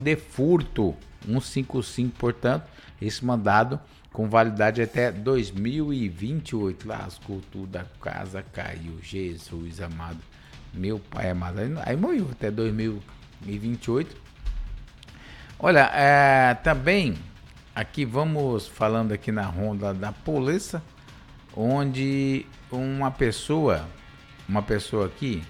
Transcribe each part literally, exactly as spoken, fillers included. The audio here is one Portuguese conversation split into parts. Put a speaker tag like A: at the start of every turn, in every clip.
A: de furto. cento e cinquenta e cinco, portanto, esse mandado com validade até dois mil e vinte e oito. Lascou tudo, a casa caiu. Jesus amado. Meu pai amado. Aí, aí morreu até dois mil e vinte e oito. Olha, é, também aqui vamos falando aqui na ronda da polícia, onde uma pessoa, uma pessoa aqui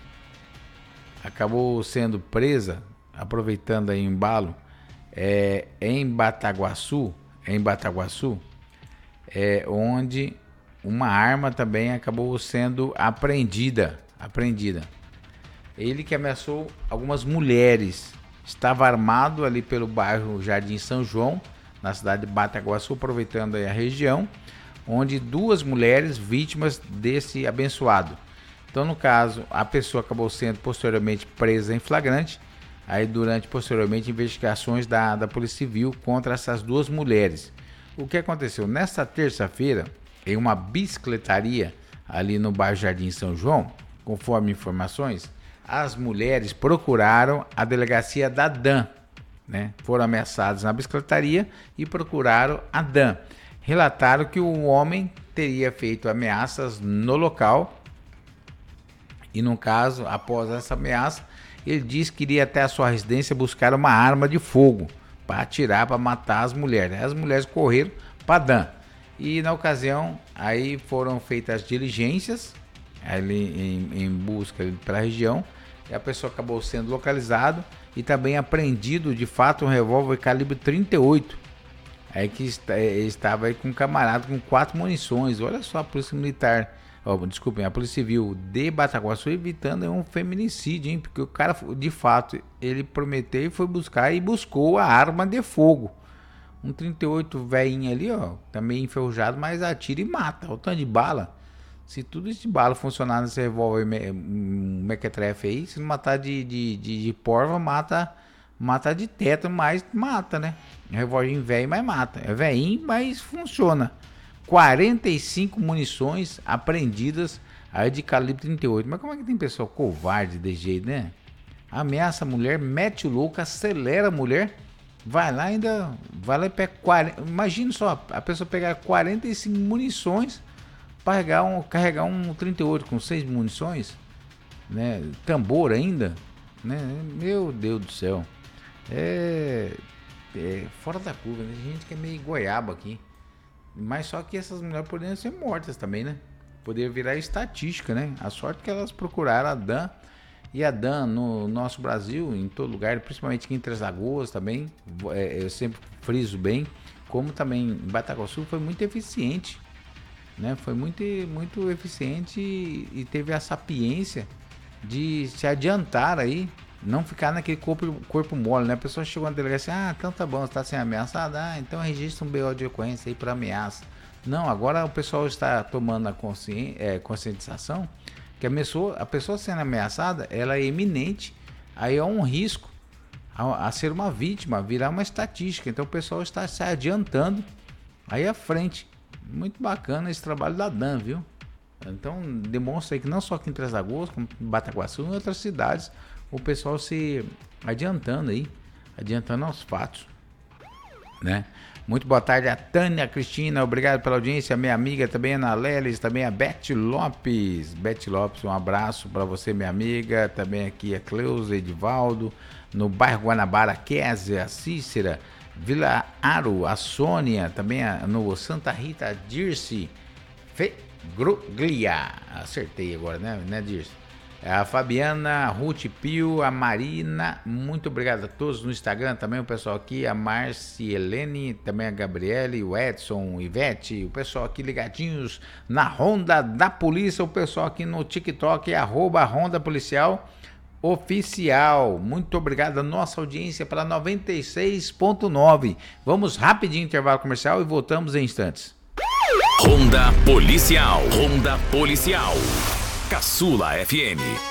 A: acabou sendo presa, aproveitando aí o embalo, é, em Bataguaçu, em Bataguaçu, é, onde uma arma também acabou sendo apreendida, apreendida. Ele que ameaçou algumas mulheres, estava armado ali pelo bairro Jardim São João, na cidade de Bataguaçu, aproveitando aí a região, onde duas mulheres vítimas desse abençoado. Então, no caso, a pessoa acabou sendo posteriormente presa em flagrante, aí durante posteriormente investigações da, da Polícia Civil contra essas duas mulheres. O que aconteceu? Nesta terça-feira, em uma bicicletaria ali no bairro Jardim São João, conforme informações, as mulheres procuraram a delegacia da DAM, né? Foram ameaçadas na bicicletaria e procuraram a DAM. Relataram que o homem teria feito ameaças no local e, no caso, após essa ameaça, ele disse que iria até a sua residência buscar uma arma de fogo para atirar, para matar as mulheres. As mulheres correram para a DAM. E, na ocasião, aí foram feitas as diligências ali em, em busca ali pela região, e a pessoa acabou sendo localizado e também apreendido, de fato, um revólver calibre trinta e oito. Aí que está, estava aí com um camarada com quatro munições. Olha só, a Polícia Militar, oh, desculpem, a Polícia Civil de Bataguaçu evitando um feminicídio, hein? Porque o cara, de fato, ele prometeu e foi buscar e buscou a arma de fogo. Um trinta e oito velhinho ali, ó, também enferrujado, mas atira e mata. Olha o tanto de bala. Se tudo isso de bala funcionar nesse revólver me, mequetrefe aí, se não matar de, de, de, de porva, mata, mata de teto, mas mata, né? Revólver velho, mas mata. É velhinho, mas funciona. quarenta e cinco munições apreendidas aí de calibre trinta e oito. Mas como é que tem pessoa covarde desse jeito, né? Ameaça a mulher, mete o louco, acelera a mulher, vai lá ainda, vai lá e pega quarenta. Imagina só, a pessoa pegar quarenta e cinco munições para carregar um, carregar um trinta e oito com seis munições, né? Tambor ainda, né? Meu Deus do céu. É, é fora da curva, né? Gente que é meio goiaba aqui. Mas só que essas mulheres poderiam ser mortas também, né? Poderia virar estatística, né? A sorte que elas procuraram a DAM. E a DAM no nosso Brasil, em todo lugar, principalmente aqui em Três Lagoas também, é, eu sempre friso bem, como também em Bataguaçu, foi muito eficiente, né? Foi muito, muito eficiente e, e teve a sapiência de se adiantar aí, não ficar naquele corpo, corpo mole, né? A pessoa chegou na delegacia, ah, então tá bom, você tá sendo ameaçado, ah, então registra um B O de ocorrência aí para ameaça. Não, agora o pessoal está tomando a consci... é, conscientização que a pessoa, a pessoa sendo ameaçada, ela é iminente, aí é um risco a, a ser uma vítima, virar uma estatística. Então o pessoal está se adiantando aí à frente. Muito bacana esse trabalho da DAM, viu? Então demonstra aí que não só aqui em Três Lagoas, como em Bataguaçu, em outras cidades, o pessoal se adiantando aí, adiantando aos fatos, né? Muito boa tarde a Tânia Cristina, obrigado pela audiência, a minha amiga também, Ana Leles, também a Beth Lopes, Beth Lopes, um abraço para você, minha amiga, também aqui a Cleusa Edivaldo, no bairro Guanabara, Kézia, a Cícera, Vila Aro, a Sônia, também a, no Santa Rita, a Dirce Fegruglia, acertei agora, né, né Dirce? A Fabiana, a Ruth Pio, a Marina, muito obrigado a todos no Instagram, também o pessoal aqui, a Marcielene, também a Gabriele, o Edson, o Ivete, o pessoal aqui ligadinhos na Ronda da Polícia, o pessoal aqui no TikTok, arroba Ronda Policial Oficial. Muito obrigado a nossa audiência pela noventa e seis ponto nove. Vamos rapidinho intervalo comercial e voltamos em instantes.
B: Ronda Policial, Ronda Policial. Caçula F M.